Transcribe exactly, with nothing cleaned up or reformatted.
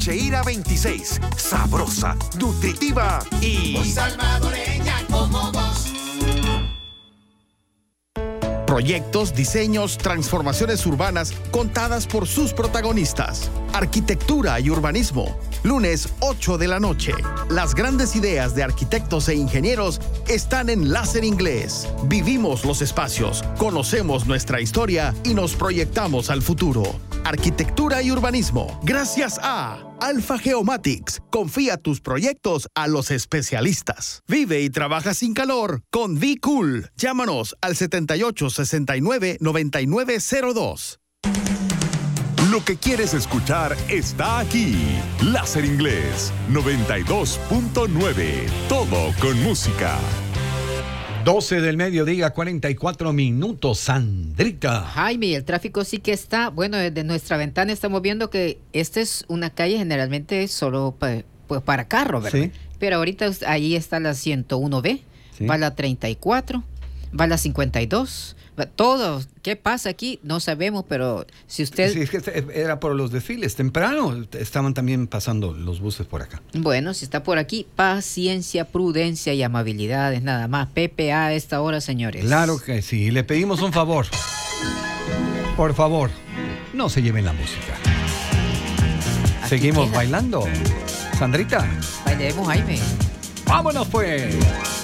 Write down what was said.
Cheira veintiséis. Sabrosa, nutritiva y... muy salvadoreña como vos. Proyectos, diseños, transformaciones urbanas contadas por sus protagonistas. Arquitectura y urbanismo. Lunes ocho de la noche. Las grandes ideas de arquitectos e ingenieros están en Láser Inglés. Vivimos los espacios, conocemos nuestra historia y nos proyectamos al futuro. Arquitectura y urbanismo. Gracias a Alpha Geomatics. Confía tus proyectos a los especialistas. Vive y trabaja sin calor con Be Cool. Llámanos al setenta y ocho, sesenta y nueve, noventa y nueve cero dos. Lo que quieres escuchar está aquí. Láser Inglés noventa y dos punto nueve. Todo con música. doce del mediodía, cuarenta y cuatro minutos, Sandrita. Jaime, el tráfico sí que está, bueno, desde nuestra ventana estamos viendo que esta es una calle generalmente solo pa, pues para carro, ¿verdad? Sí. Pero ahorita ahí está la ciento uno B, Sí. va la treinta y cuatro, va la cincuenta y dos, va todo. ¿Qué pasa aquí? No sabemos, pero si usted... Sí, es que era por los desfiles. Temprano estaban también pasando los buses por acá. Bueno, si está por aquí, paciencia, prudencia y amabilidad es nada más. P P A a esta hora, señores. Claro que sí. Le pedimos un favor. Por favor, no se lleven la música. Aquí Seguimos queda. bailando. Sandrita. Bailemos, Jaime. ¡Vámonos pues!